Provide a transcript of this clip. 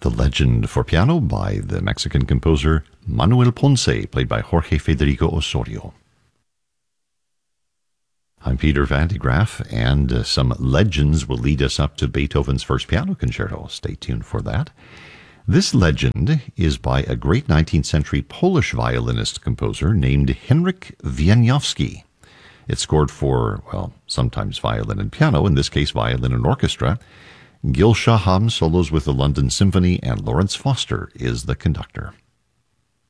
The Legend for piano by the Mexican composer Manuel Ponce, played by Jorge Federico Osorio. I'm Peter Van de Graaff, and some legends will lead us up to Beethoven's first piano concerto. Stay tuned for that. This legend is by a great 19th century Polish violinist-composer named Henryk Wieniawski. It's scored for, well, sometimes violin and piano, in this case violin and orchestra. Gil Shaham solos with the London Symphony, and Lawrence Foster is the conductor.